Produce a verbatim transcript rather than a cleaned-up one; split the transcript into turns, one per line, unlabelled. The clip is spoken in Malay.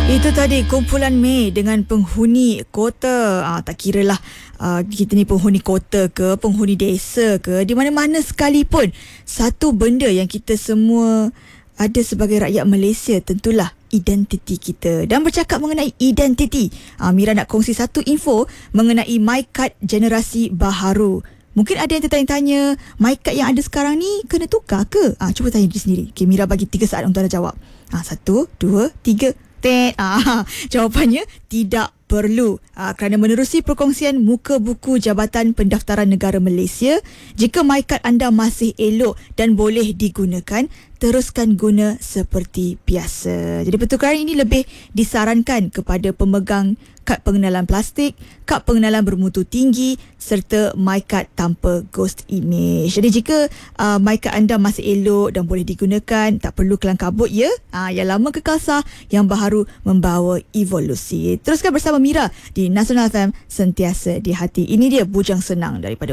Itu tadi kumpulan Mei dengan penghuni kota. Ah, tak kira lah uh, kita ni penghuni kota ke, penghuni desa ke, di mana-mana sekalipun. Satu benda yang kita semua ada sebagai rakyat Malaysia tentulah identiti kita. Dan bercakap mengenai identiti, ah, Mira nak kongsi satu info mengenai MyKad generasi baharu. Mungkin ada yang tertanya-tanya, MyKad yang ada sekarang ni kena tukar ke? Ah, cuba tanya diri sendiri. Okay, Mira bagi tiga saat untuk anda jawab. Ah, satu, dua, tiga. Tet. Ah, jawapannya tidak perlu. Ah, kerana menerusi perkongsian muka buku Jabatan Pendaftaran Negara Malaysia, jika MyKad anda masih elok dan boleh digunakan, teruskan guna seperti biasa. Jadi pertukaran ini lebih disarankan kepada pemegang kad pengenalan plastik, kad pengenalan bermutu tinggi serta MyKad tanpa ghost image. Jadi jika uh, MyKad anda masih elok dan boleh digunakan, tak perlu kelang kabut ya. Uh, yang lama kekal sah, yang baharu membawa evolusi. Teruskan bersama Mira di Nasional F M, sentiasa di hati. Ini dia bujang senang daripada